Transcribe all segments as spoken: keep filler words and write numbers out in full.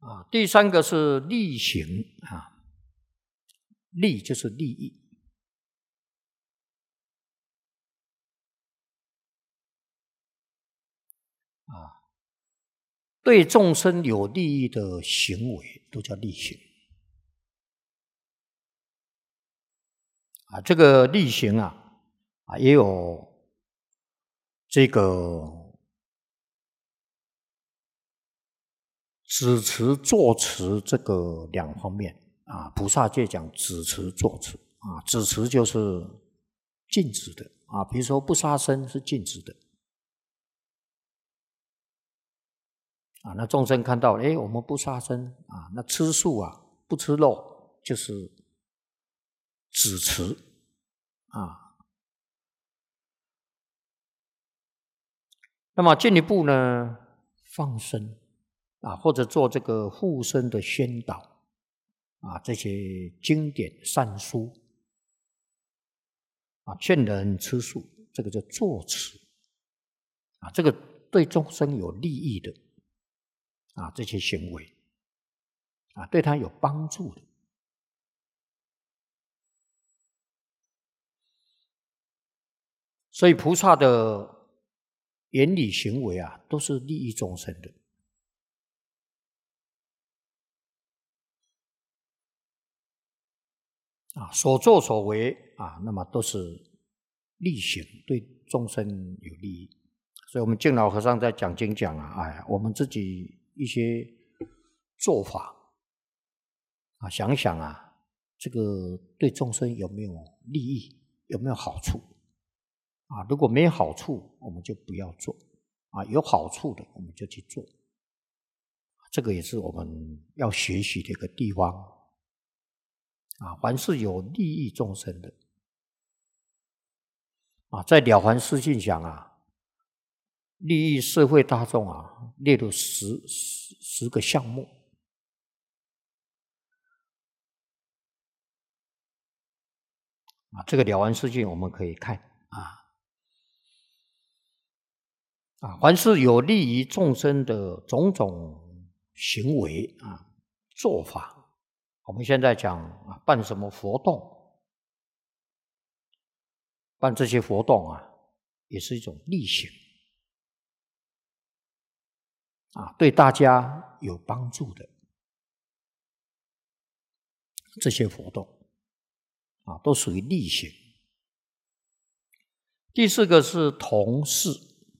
啊，第三个是利行啊，利就是利益啊，对众生有利益的行为都叫利行啊。这个利行啊，啊也有这个止持、坐持这个两方面啊。菩萨界讲止持、坐持啊，止持就是禁止的啊，比如说不杀生是禁止的啊。那众生看到，哎，我们不杀生啊，那吃素啊，不吃肉就是止持啊。那么进一步呢，放生啊，或者做这个护生的宣导啊，这些经典善书啊，劝人吃素，这个叫坐持啊，这个对众生有利益的啊，这些行为啊，对他有帮助的。所以菩萨的言语行为啊，都是利益众生的啊，所作所为啊，那么都是利行，对众生有利益。所以我们净老和尚在讲经讲啊，哎，我们自己一些做法啊，想想啊，这个对众生有没有利益，有没有好处啊？如果没有好处，我们就不要做啊；有好处的，我们就去做。这个也是我们要学习的一个地方啊。凡是有利益众生的啊，在《了凡四训》讲啊，利益社会大众啊，列入十十十个项目啊。这个《了凡四训》我们可以看啊啊，凡是有利于众生的种种行为啊、做法，我们现在讲啊，办什么活动，办这些活动啊，也是一种利行啊，对大家有帮助的这些活动啊，都属于利行。第四个是同事，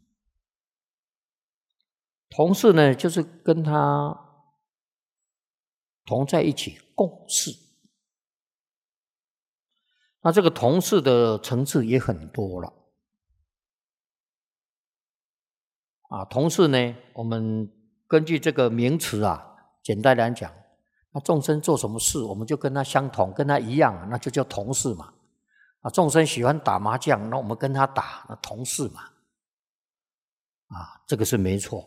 同事呢，就是跟他同在一起共事。那这个同事的层次也很多了啊。同事呢，我们根据这个名词啊，简单来讲，那众生做什么事，我们就跟他相同，跟他一样，那就叫同事嘛。啊，众生喜欢打麻将，那我们跟他打，那同事嘛。啊，这个是没错。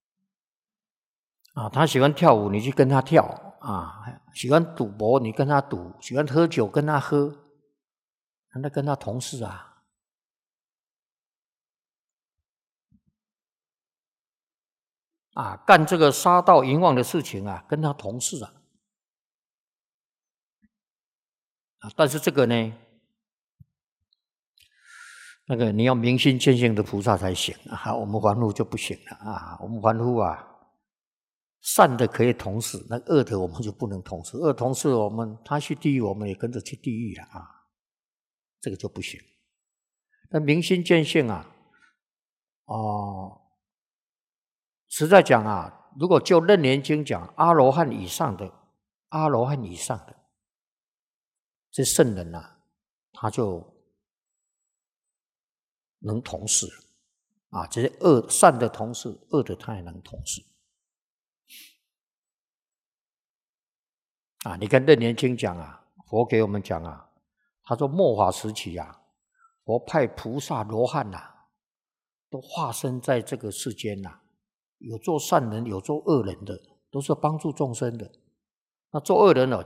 啊，他喜欢跳舞，你去跟他跳啊；喜欢赌博，你跟他赌；喜欢喝酒，跟他喝，那跟他同事啊。啊，干这个杀盗淫妄的事情啊，跟他同事啊。啊，但是这个呢，那个你要明心见性的菩萨才行啊，我们凡夫就不行了啊。我们凡夫啊，善的可以同事，那恶的我们就不能同事。恶同事，我们他去地狱，我们也跟着去地狱了啊，这个就不行。那明心见性啊，哦，实在讲啊，如果就楞严经讲，阿罗汉以上的，阿罗汉以上的这圣人啊，他就能同事啊。这些恶善的同事，恶的他也能同事啊。你看楞严经讲啊，佛给我们讲啊，他说末法时期啊，佛派菩萨罗汉呐、啊，都化身在这个世间呐、啊，有做善人，有做恶人的，都是帮助众生的。那做恶人呢，